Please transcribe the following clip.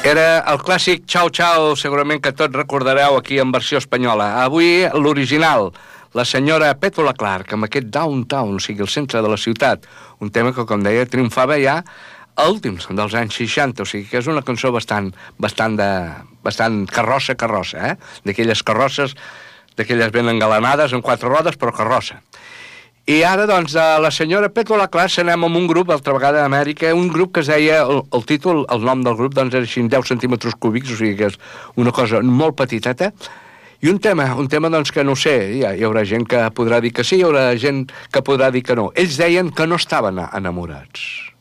Era el clàssic Ciao Ciao, segurament que tots recordareu aquí en versió espanyola. Avui l'original, la senyora Petula Clark, amb aquest Downtown, o sigui, el centre de la ciutat, un tema que, com deia, triomfava ja a últims dels anys 60, o sigui que és una cançó bastant carrossa, d'aquelles carrosses, d'aquelles ben engalanades, amb 4 rodes, però carrossa. I ara, doncs, de la senyora Petula Clark anem amb un grup, altra vegada d'Amèrica, un grup que es deia, el títol, el nom del grup, doncs era així 10 centímetres cúbics, o sigui que és una cosa molt petiteta, i un tema doncs que no sé, hi haurà gent que podrà dir que sí, hi haurà gent que podrà dir que no. Ells deien que no estaven enamorats.